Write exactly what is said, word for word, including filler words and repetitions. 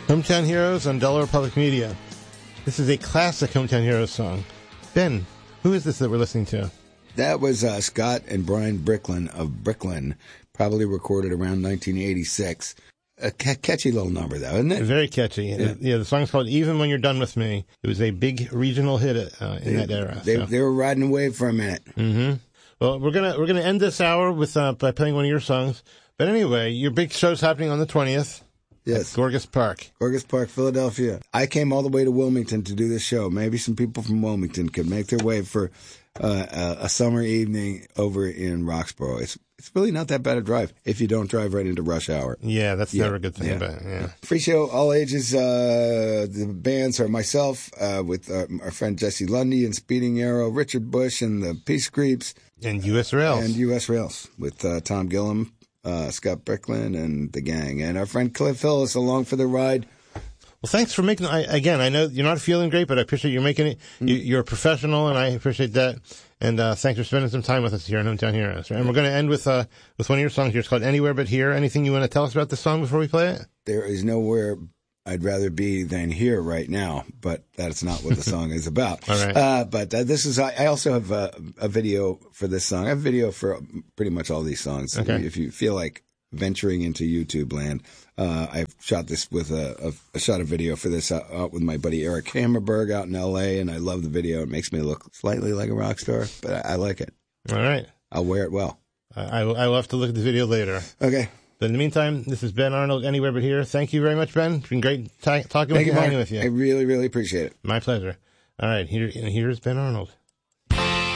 Hometown Heroes on Delaware Public Media. This is a classic Hometown Heroes song. Ben, who is this that we're listening to? That was uh, Scott and Brian Bricklin of Bricklin, probably recorded around nineteen eighty-six. A ca- catchy little number, though, isn't it? Very catchy. Yeah. yeah, the song's called Even When You're Done With Me. It was a big regional hit uh, in they, that era. They, so. they were riding a wave for a minute. Mm-hmm. Well, we're gonna we're gonna end this hour with uh, by playing one of your songs. But anyway, your big show's happening on the twentieth. Yes. At Gorgas Park. Gorgas Park, Philadelphia. I came all the way to Wilmington to do this show. Maybe some people from Wilmington could make their way for uh, a, a summer evening over in Roxborough. It's it's really not that bad a drive if you don't drive right into rush hour. Yeah, that's yeah. never a good thing yeah. about it. Yeah. Free show, all ages. Uh, the bands are myself uh, with uh, our friend Jesse Lundy and Speeding Arrow, Richard Bush and the Peace Creeps. And U S Rails. And U S Rails with uh, Tom Gillum. Uh, Scott Bricklin and the gang, and our friend Cliff Hillis along for the ride. Well, thanks for making. I, again, I know you're not feeling great, but I appreciate you making it. Mm-hmm. You, you're a professional, and I appreciate that. And uh, thanks for spending some time with us here on Hometown Heroes. And we're going to end with uh, with one of your songs here. It's called Anywhere But Here. Anything you want to tell us about this song before we play it? There is nowhere I'd rather be than here right now, but that's not what the song is about. All right. Uh, but uh, this is. I, I also have a, a video for this song. I have a video for pretty much all these songs. Okay. If you feel like venturing into YouTube land. Uh, I've shot this with a, a, a shot a video for this out, out with my buddy Eric Hammerberg out in L A, and I love the video. It makes me look slightly like a rock star, but I, I like it. All right. I'll wear it well. I, I will, I will have to look at the video later. Okay. But in the meantime, this is Ben Arnold, Anywhere But Here. Thank you very much, Ben. It's been great ta- talking Thank with you, you, hanging with you. I really, really appreciate it. My pleasure. All right, here, here's Ben Arnold.